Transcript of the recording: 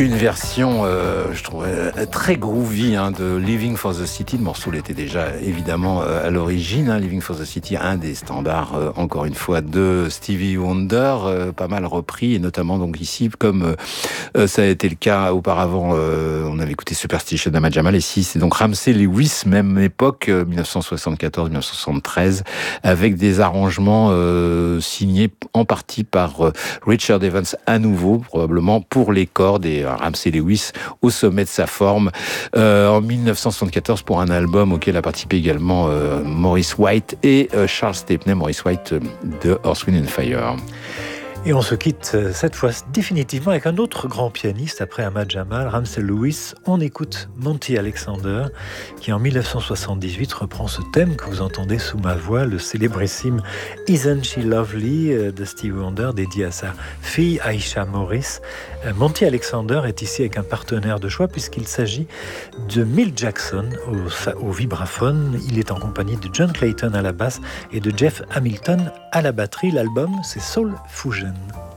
Une version, je trouve, très groovy de Living for the City. Le morceau l'était déjà évidemment à l'origine. Living for the City, un des standards, encore une fois, de Stevie Wonder, pas mal repris, et notamment donc ici, comme ça a été le cas auparavant, on avait écouté Superstition d'Ahmad Jamal, et ici c'est donc Ramsey Lewis, même époque, 1974-1973, avec des arrangements signés en partie par Richard Evans à nouveau, probablement pour les cordes, et Ramsey Lewis au sommet de sa forme en 1974 pour un album auquel a participé également Maurice White et Charles Stepney, Maurice White de Earth, Wind & Fire. Et on se quitte cette fois définitivement avec un autre grand pianiste après Ahmad Jamal, Ramsey Lewis. On écoute Monty Alexander qui en 1978 reprend ce thème que vous entendez sous ma voix, le célébrissime Isn't She Lovely de Stevie Wonder, dédié à sa fille Aisha Morris. Monty Alexander est ici avec un partenaire de choix puisqu'il s'agit de Milt Jackson au vibraphone. Il est en compagnie de John Clayton à la basse et de Jeff Hamilton à la batterie. L'album, c'est Soul Fusion.